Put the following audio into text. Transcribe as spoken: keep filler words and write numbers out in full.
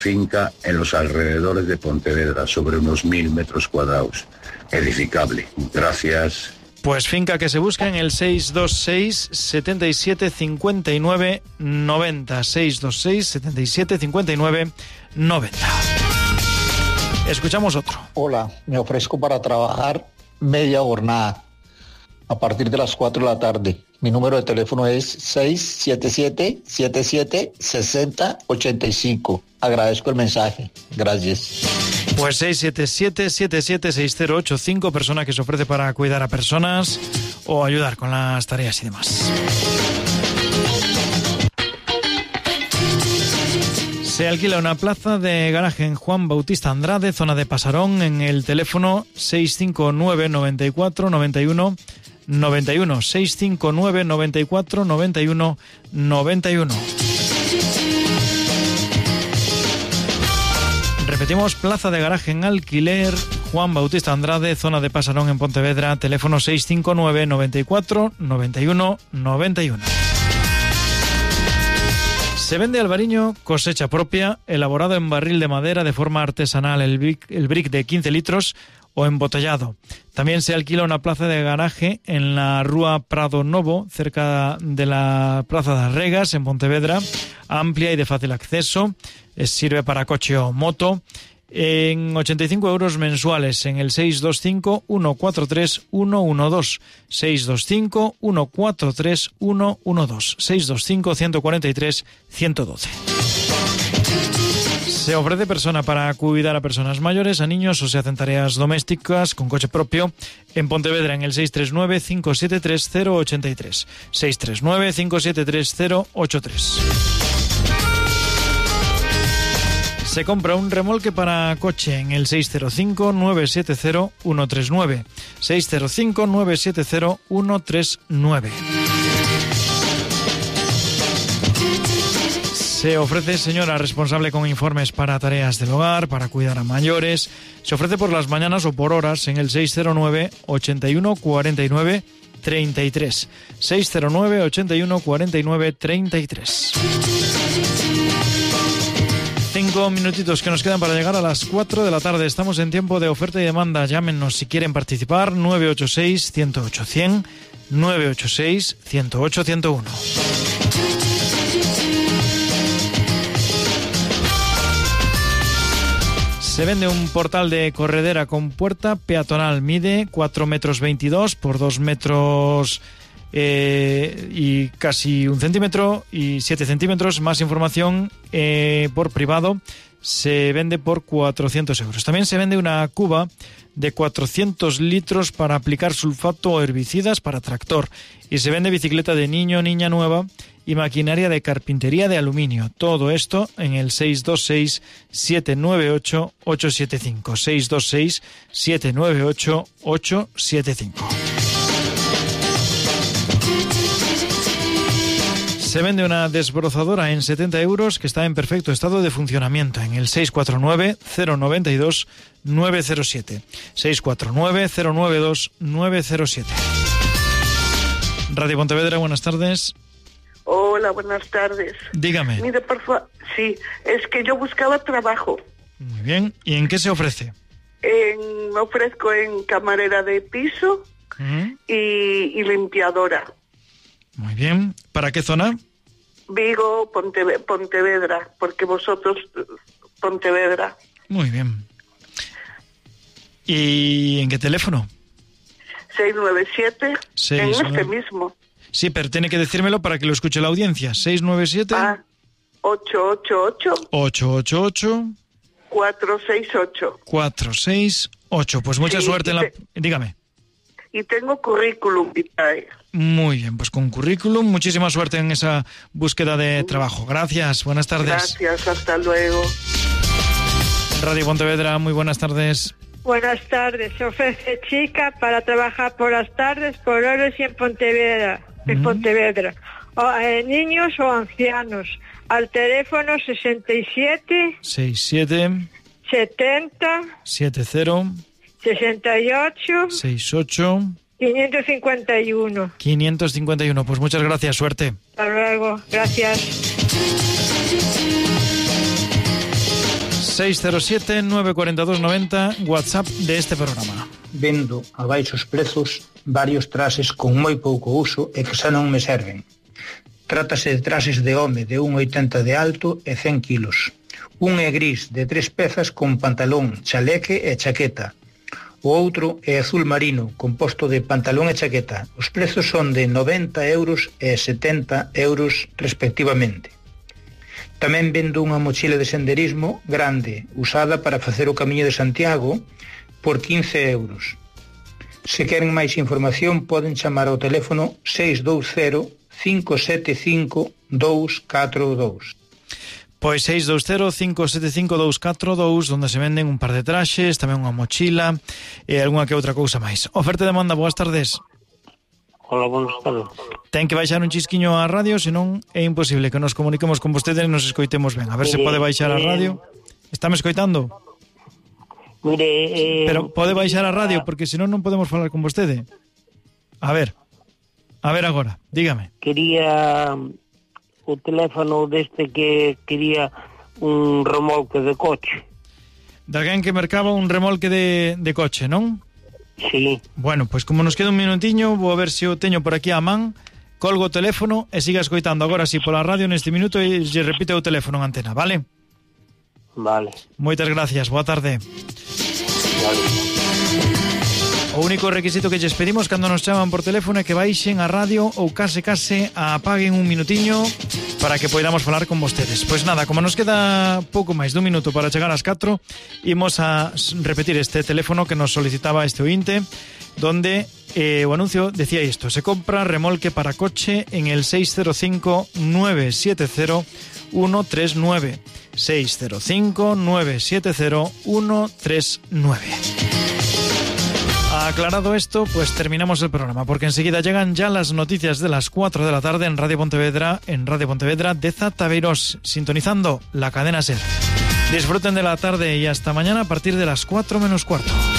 finca en los alrededores de Pontevedra, sobre unos mil metros cuadrados, edificable. Gracias. Pues finca que se busca en el seis dos seis, setenta y siete, cincuenta y nueve, noventa, seis dos seis, setenta y siete, cincuenta y nueve, noventa. Escuchamos otro. Hola, me ofrezco para trabajar media jornada a partir de las cuatro de la tarde. Mi número de teléfono es seis siete siete, siete siete, seis cero ocho cinco. Agradezco el mensaje. Gracias. Pues seis siete siete, siete siete seis cero ocho cinco, persona que se ofrece para cuidar a personas o ayudar con las tareas y demás. Se alquila una plaza de garaje en Juan Bautista Andrade, zona de Pasarón, en el teléfono seis cinco nueve, noventa y cuatro, noventa y uno, noventa y uno, seis cinco nueve, noventa y cuatro, noventa y uno, noventa y uno. Repetimos, plaza de garaje en alquiler, Juan Bautista Andrade, zona de Pasarón en Pontevedra, teléfono seis cinco nueve, noventa y cuatro, noventa y uno, noventa y uno. Se vende albariño cosecha propia, elaborado en barril de madera de forma artesanal, el brick, el brick de quince litros o embotellado. También se alquila una plaza de garaje en la Rúa Prado Novo, cerca de la Plaza de Regas, en Pontevedra, amplia y de fácil acceso. Sirve para coche o moto, en ochenta y cinco euros mensuales en el seis dos cinco, uno cuatro tres, uno uno dos, seis dos cinco, uno cuatro tres, uno uno dos, seis dos cinco, uno cuatro tres, uno uno dos. Se ofrece persona para cuidar a personas mayores, a niños o se hacen tareas domésticas con coche propio en Pontevedra en el seis tres nueve, cinco siete tres, cero ocho tres, seis tres nueve, cinco siete tres, cero ocho tres. Se compra un remolque para coche en el seis cero cinco, nueve siete cero, uno tres nueve, seis cero cinco, nueve siete cero, uno tres nueve. Se ofrece señora responsable con informes para tareas del hogar, para cuidar a mayores. Se ofrece por las mañanas o por horas en el seis cero nueve, ochenta y uno, cuarenta y nueve, treinta y tres. seis cero nueve, ochenta y uno, cuarenta y nueve, treinta y tres. Cinco minutitos que nos quedan para llegar a las cuatro de la tarde. Estamos en tiempo de oferta y demanda. Llámenos si quieren participar. nueve ocho seis, uno cero ocho, cien, nueve ocho seis, uno cero ocho, ciento uno. Se vende un portal de corredera con puerta peatonal. Mide cuatro metros veintidós por dos metros eh, y casi un centímetro y siete centímetros. Más información eh, por privado. Se vende por cuatrocientos euros. También se vende una cuba de cuatrocientos litros para aplicar sulfato o herbicidas para tractor. Y se vende bicicleta de niño, niña nueva y maquinaria de carpintería de aluminio. Todo esto en el seis dos seis, siete nueve ocho, ocho siete cinco. seis dos seis, siete nueve ocho, ocho siete cinco. Se vende una desbrozadora en setenta euros que está en perfecto estado de funcionamiento en el seis cuatro nueve, cero nueve dos, nueve cero siete. seis cuatro nueve, cero nueve dos, nueve cero siete. Radio Pontevedra, buenas tardes. Hola, buenas tardes. Dígame. Mire, por favor, sí, es que yo buscaba trabajo. Muy bien, ¿y en qué se ofrece? En, me ofrezco en camarera de piso uh-huh. y, y limpiadora. Muy bien, ¿para qué zona? Vigo, Ponte, Pontevedra, porque vosotros, Pontevedra. Muy bien. ¿Y en qué teléfono? seis nueve siete, seis, en este nueve... mismo. Sí, pero tiene que decírmelo para que lo escuche la audiencia. seis nueve siete... Ah, ocho ocho ocho... ocho ocho ocho... cuatro seis ocho. cuatro seis ocho. Pues mucha sí, suerte en la... Te... Dígame. Y tengo currículum vitae. Muy bien, pues con currículum, muchísima suerte en esa búsqueda de trabajo. Gracias, buenas tardes. Gracias, hasta luego. Radio Pontevedra, muy buenas tardes. Buenas tardes, se ofrece chica para trabajar por las tardes, por horas y en Pontevedra, en uh-huh. Pontevedra. O, eh, niños o ancianos, al teléfono sesenta y siete... sesenta y siete... setenta... setenta... sesenta y ocho... sesenta y ocho... quinientos cincuenta y uno. quinientos cincuenta y uno, pues muchas gracias, suerte. Hasta luego, gracias. seis cero siete, nueve cuatro dos, noventa, WhatsApp de este programa. Vendo a baixos prezos varios trases con moi pouco uso e que xa non me serven. Trátase de trases de home de un oitenta de alto e cen kilos. Un é gris de tres pezas con pantalón, chaleque e chaqueta. O outro é azul marino, composto de pantalón e chaqueta. Os prezos son de noventa euros e setenta euros respectivamente. Tamén vendo unha mochila de senderismo grande, usada para facer o Camiño de Santiago, por quince euros. Se queren máis información, poden chamar ao teléfono seis dous cero, cinco sete cinco, dous catro dous. Pois seis dous cero, cinco sete cinco, dous catro dous, onde se venden un par de traxes, tamén unha mochila e algunha que outra cousa máis. Oferta e demanda, boas tardes. Hola, buenas tardes. Ten que baixar un chisquiño á radio, senón é imposible que nos comuniquemos con vostede e nos escoitemos ben. A ver se pode baixar a radio. Está me escoitando? Mire, eh... Pero pode baixar a radio, porque senón non podemos falar con vostede. A ver, a ver agora, dígame. Quería o teléfono deste que quería un remolque de coche. De alguén que mercaba un remolque de, de coche, non? Sí. Bueno, pois como nos queda un minutiño, vou a ver se o teño por aquí a man, colgo o teléfono e siga escoitando agora si pola radio neste minuto e lle repite o teléfono en antena, vale? Vale. Moitas gracias, boa tarde. Vale. O único requisito que lles pedimos cando nos chaman por teléfono é que baixen a radio ou case case apaguen un minutiño para que poidamos falar con vostedes. Pois nada, como nos queda pouco máis dun minuto para chegar ás catro, imos a repetir este teléfono que nos solicitaba este ointe, donde eh, o anuncio decía isto: se compra remolque para coche en el seis cero cinco, nueve siete cero, uno tres nueve. seis cero cinco, nueve siete cero, uno tres nueve. Aclarado esto, pues terminamos el programa, porque enseguida llegan ya las noticias de las cuatro de la tarde en Radio Pontevedra, en Radio Pontevedra de Zataveiros, sintonizando la cadena SER. Disfruten de la tarde y hasta mañana a partir de las cuatro menos cuarto.